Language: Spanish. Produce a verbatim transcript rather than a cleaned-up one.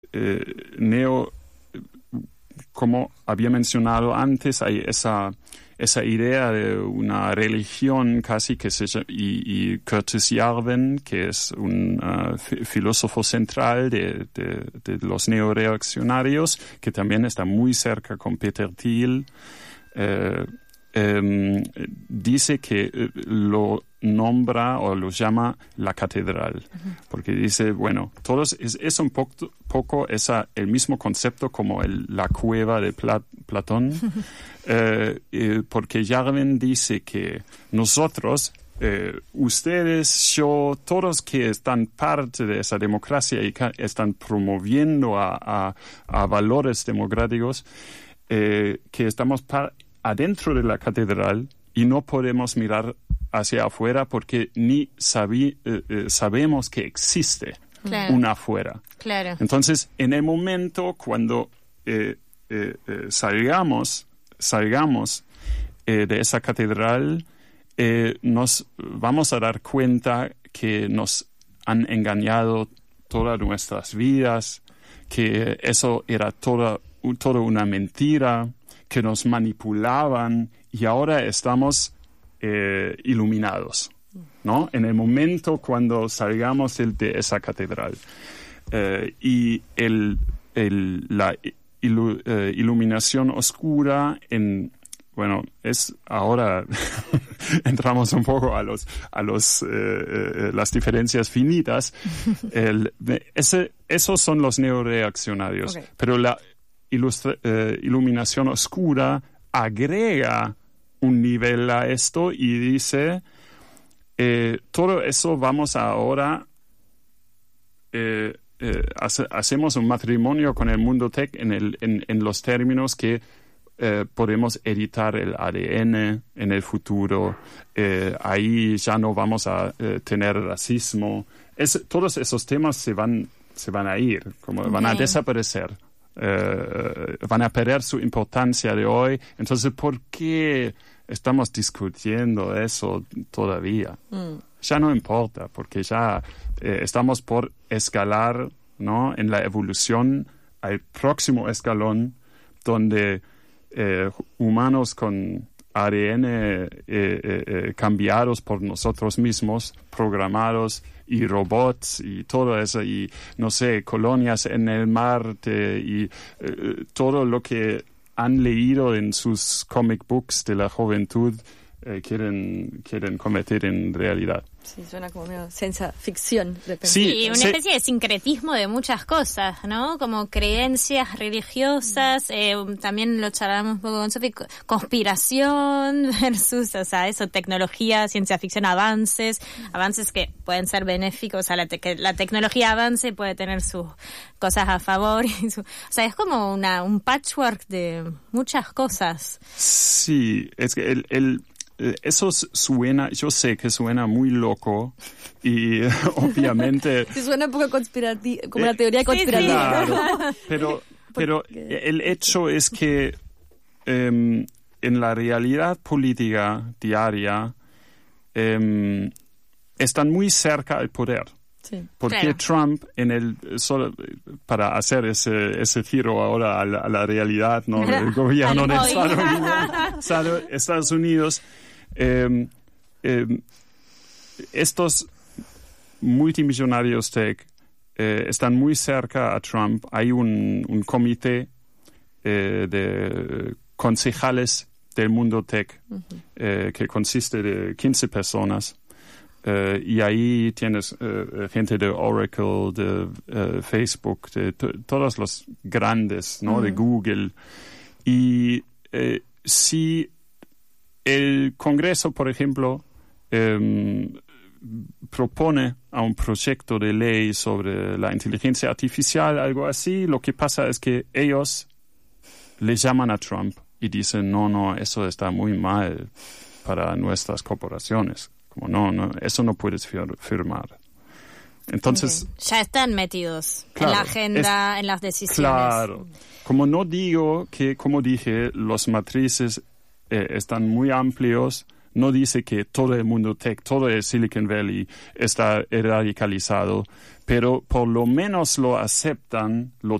eh, neo, como había mencionado antes, hay esa, esa idea de una religión casi que se llama, y, y Curtis Yarvin, que es un uh, f- filósofo central de, de, de los neoreaccionarios, que también está muy cerca con Peter Thiel, eh, eh, dice que eh, lo nombra o lo llama la catedral, uh-huh. porque dice, bueno, todos es, es un poco, poco esa, el mismo concepto como el, la cueva de Pla, Platón, uh-huh. eh, eh, porque Yarvin dice que nosotros, eh, ustedes, yo, todos que están parte de esa democracia y que están promoviendo a, a, a valores democráticos, eh, que estamos par, adentro de la catedral y no podemos mirar hacia afuera porque ni sabí, eh, eh, sabemos que existe claro. una afuera. Claro. Entonces, en el momento cuando eh, eh, eh, salgamos, salgamos eh, de esa catedral, eh, nos vamos a dar cuenta que nos han engañado todas nuestras vidas, que eso era toda, toda una mentira, que nos manipulaban y ahora estamos eh, iluminados, ¿no? En el momento cuando salgamos de, de esa catedral. Eh, y el, el, la ilu, eh, iluminación oscura, en, bueno, es ahora entramos un poco a los a los eh, eh, las diferencias finitas. El, ese, esos son los neoreaccionarios, okay. pero la Ilustra, eh, iluminación oscura agrega un nivel a esto y dice eh, todo eso vamos ahora eh, eh, hace, hacemos un matrimonio con el mundo tech en, el, en, en los términos que eh, podemos editar el A D N en el futuro, eh, ahí ya no vamos a eh, tener racismo. Es, todos esos temas se van, se van a ir, como okay. van a desaparecer. Uh, van a perder su importancia de hoy. Entonces, ¿por qué estamos discutiendo eso todavía? Mm. Ya no importa, porque ya eh, estamos por escalar, ¿no? En la evolución al próximo escalón, donde eh, humanos con A D N eh, eh, eh, cambiados por nosotros mismos, programados, y robots y todo eso, y no sé, colonias en el mar y eh, todo lo que han leído en sus comic books de la juventud eh, quieren, quieren convertir en realidad. Sí, suena como medio ciencia ficción. De sí, y una sí. especie de sincretismo de muchas cosas, ¿no? Como creencias religiosas, eh, también lo charlamos un poco con Sofi, conspiración versus, o sea, eso, tecnología, ciencia ficción, avances, avances que pueden ser benéficos, o sea, la, te- que la tecnología avance puede tener sus cosas a favor, y su, o sea, es como una un patchwork de muchas cosas. Sí, es que el... el eso suena, yo sé que suena muy loco y obviamente... Sí, suena un poco conspirativo, como una teoría conspirativa. Sí, sí. Claro, pero, pero el hecho es que um, en la realidad política diaria um, están muy cerca al poder. Sí, porque claro. Trump, en el solo para hacer ese ese giro ahora a la, a la realidad, no del gobierno de Estados Unidos, Estados Unidos eh, eh, estos multimillonarios tech eh, están muy cerca a Trump. Hay un, un comité eh, de concejales del mundo tech uh-huh. eh, que consiste de quince personas. Uh, y ahí tienes uh, gente de Oracle, de uh, Facebook, de t- todos los grandes, ¿no? Mm. De Google. Y eh, si el Congreso, por ejemplo, um, propone a un proyecto de ley sobre la inteligencia artificial, algo así, lo que pasa es que ellos le llaman a Trump y dicen, no, no, eso está muy mal para nuestras corporaciones. Como no, no, eso no puedes fir- firmar. Entonces... Okay. Ya están metidos claro, en la agenda, es, en las decisiones. Claro. Como no digo que, como dije, los matrices eh, están muy amplios, no dice que todo el mundo tech, todo el Silicon Valley está radicalizado, pero por lo menos lo aceptan, lo